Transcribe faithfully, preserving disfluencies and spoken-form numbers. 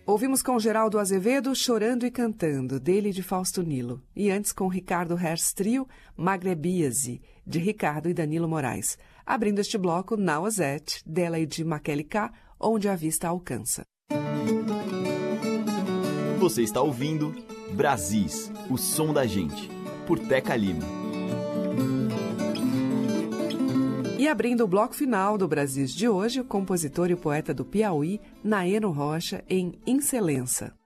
Ouvimos com Geraldo Azevedo, Chorando e Cantando, dele de Fausto Nilo. E antes com Ricardo Hertz Trio, Magrebíase, de Ricardo e Danilo Moraes. Abrindo este bloco, Nauazete, dela e de Makely K, Onde a Vista Alcança. Você está ouvindo Brasis, o som da gente, por Teca Lima. E abrindo o bloco final do Brasis de hoje, o compositor e o poeta do Piauí, Naeno Rocha, em Incelença.